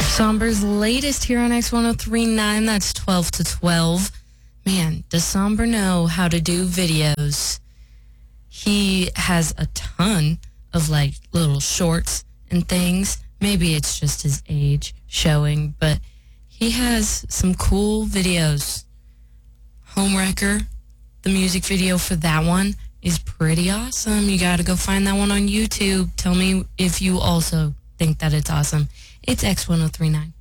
Somber's latest here on X1039. That's 12 to 12. Man, does Somber know how to do videos? He has a ton of little shorts and things. Maybe it's just his age showing, but he has some cool videos. Homewrecker, the music video for that one is pretty awesome. You got to go find that one on YouTube. Tell me if you also think that it's awesome. It's X1039.